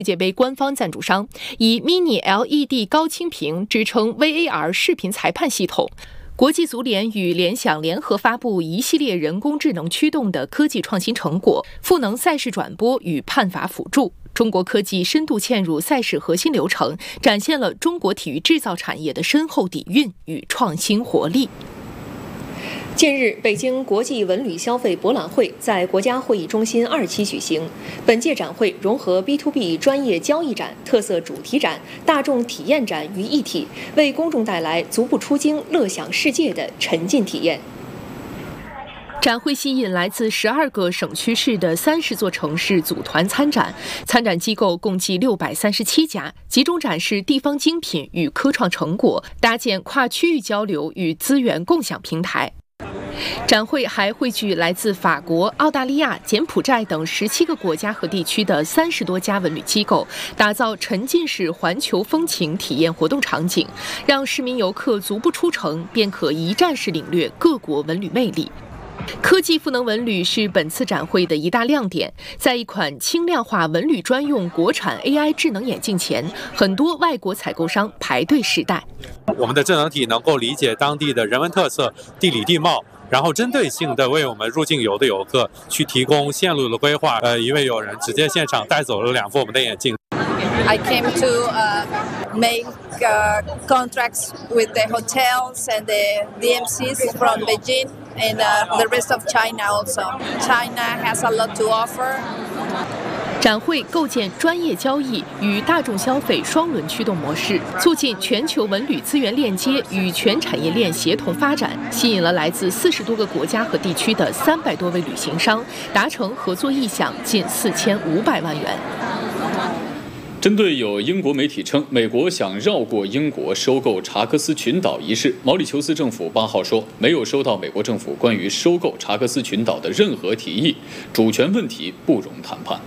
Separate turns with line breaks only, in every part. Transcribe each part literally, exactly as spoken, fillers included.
世界杯官方赞助商，以 Mini L E D 高清屏支撑 V A R 视频裁判系统。国际足联与联想联合发布一系列人工智能驱动的科技创新成果，赋能赛事转播与判罚辅助。中国科技深度嵌入赛事核心流程，展现了中国体育制造产业的深厚底蕴与创新活力。近日，北京国际文旅消费博览会在国家会议中心二期举行。本届展会融合 B to B 专业交易展、特色主题展、大众体验展于一体，为公众带来足不出京、乐享世界的沉浸体验。展会吸引来自十二个省区市的三十座城市组团参展，参展机构共计六百三十七家，集中展示地方精品与科创成果，搭建跨区域交流与资源共享平台。展会还汇聚来自法国、澳大利亚、柬埔寨等十七个国家和地区的三十多家文旅机构，打造沉浸式环球风情体验活动场景，让市民游客足不出城便可一站式领略各国文旅魅力。科技赋能文旅是本次展会的一大亮点，在一款轻量化文旅专用国产 A I 智能眼镜前，很多外国采购商排队试戴。
我们的智能体能够理解当地的人文特色、地理地貌，然后针对性的为我们入境游的游客去提供线路的规划。呃，一位友人直接现场带走了两副我们的眼镜。
I came to uh, make uh, contracts with the hotels and the D M Cs from Beijing and uh, the rest of China also. China has a lot to offer.
展会构建专业交易与大众消费双轮驱动模式，促进全球文旅资源链接与全产业链协同发展，吸引了来自四十多个国家和地区的三百多位旅行商，达成合作意向近四千五百万元。
针对有英国媒体称美国想绕过英国收购查克斯群岛一事，毛里求斯政府八号说没有收到美国政府关于收购查克斯群岛的任何提议，主权问题不容谈判。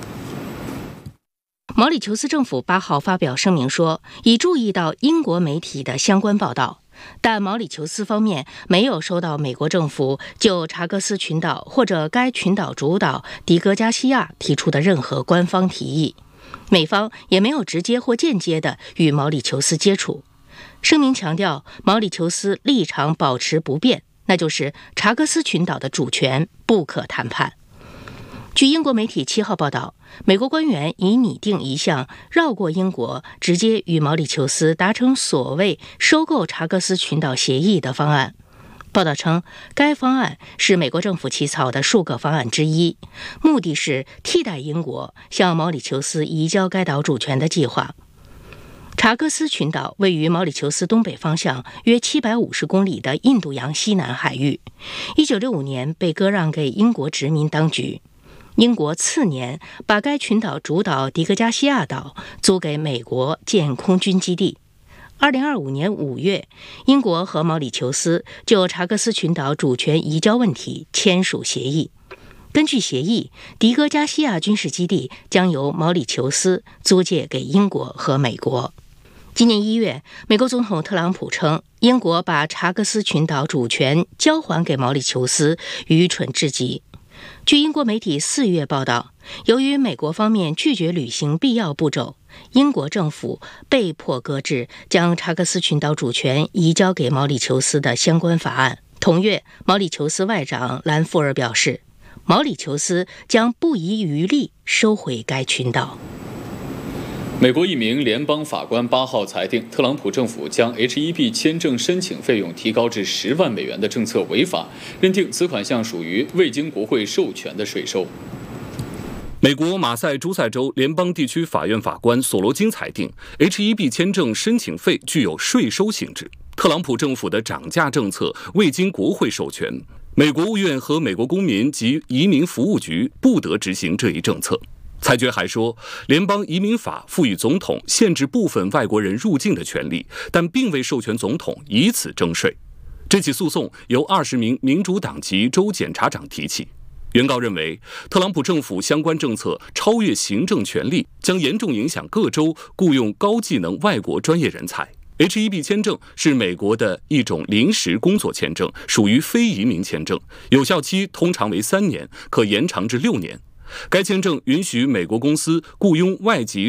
毛里求斯政府八号发表声明说，已注意到英国媒体的相关报道，但毛里求斯方面没有收到美国政府就查克斯群岛或者该群岛主岛迪戈加西亚提出的任何官方提议。美方也没有直接或间接地与毛里求斯接触。声明强调，毛里求斯立场保持不变，那就是查克斯群岛的主权不可谈判。据英国媒体七号报道，美国官员已拟定一项绕过英国，直接与毛里求斯达成所谓收购查克斯群岛协议的方案。报道称，该方案是美国政府起草的数个方案之一，目的是替代英国向毛里求斯移交该岛主权的计划。查克斯群岛位于毛里求斯东北方向约七百五十公里的印度洋西南海域，一九六五年被割让给英国殖民当局。英国次年把该群岛主岛迪戈加西亚岛租给美国建空军基地。二零二五年五月，英国和毛里求斯就查克斯群岛主权移交问题签署协议。根据协议，迪戈加西亚军事基地将由毛里求斯租借给英国和美国。今年一月，美国总统特朗普称，英国把查克斯群岛主权交还给毛里求斯愚蠢至极。据英国媒体四月报道，由于美国方面拒绝履行必要步骤，英国政府被迫搁置将查克斯群岛主权移交给毛里求斯的相关法案。同月，毛里求斯外长兰福尔表示，毛里求斯将不遗余力收回该群岛。
美国一名联邦法官八号裁定，特朗普政府将 H 一 B 签证申请费用提高至十万美元的政策违法，认定此款项属于未经国会授权的税收。
美国马赛诸塞州联邦地区法院法官索罗金裁定 H 一 B 签证申请费具有税收性质，特朗普政府的涨价政策未经国会授权，美国务院和美国公民及移民服务局不得执行这一政策。裁决还说，联邦移民法赋予总统限制部分外国人入境的权利，但并未授权总统以此征税。这起诉讼由二十名民主党籍州检察长提起。原告认为，特朗普政府相关政策超越行政权力，将严重影响各州雇用高技能外国专业人才。H 一 B 签证是美国的一种临时工作签证，属于非移民签证，有效期通常为三年，可延长至六年。 该签证允许美国公司雇佣外籍